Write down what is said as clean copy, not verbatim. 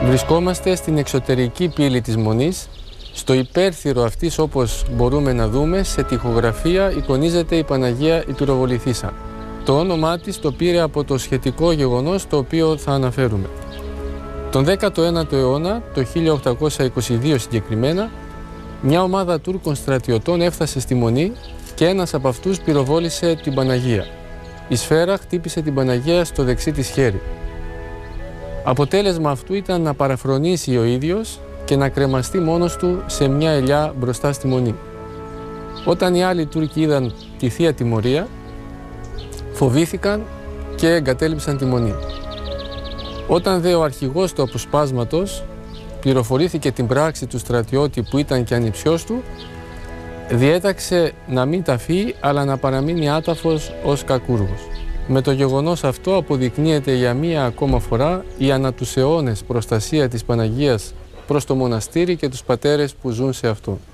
Βρισκόμαστε στην εξωτερική πύλη της Μονής. Στο υπέρθυρο αυτής, όπως μπορούμε να δούμε, σε τοιχογραφία εικονίζεται η Παναγία η Πυροβοληθήσα. Το όνομά της το πήρε από το σχετικό γεγονός το οποίο θα αναφέρουμε. Τον 19ο αιώνα, το 1822 συγκεκριμένα, μια ομάδα Τούρκων στρατιωτών έφτασε στη Μονή και ένας από αυτούς πυροβόλησε την Παναγία. Η σφαίρα χτύπησε την Παναγία στο δεξί της χέρι. Αποτέλεσμα αυτού ήταν να παραφρονήσει ο ίδιος και να κρεμαστεί μόνος του σε μια ελιά μπροστά στη Μονή. Όταν οι άλλοι Τούρκοι είδαν τη Θεία Τιμωρία, φοβήθηκαν και εγκατέλειψαν τη Μονή. Όταν δε ο αρχηγός του αποσπάσματος πληροφορήθηκε την πράξη του στρατιώτη που ήταν και ανιψιός του, διέταξε να μην ταφεί αλλά να παραμείνει άταφος ως κακούργος. Με το γεγονός αυτό αποδεικνύεται για μία ακόμα φορά η ανά τους αιώνες προστασία της Παναγίας προς το μοναστήρι και τους πατέρες που ζουν σε αυτό.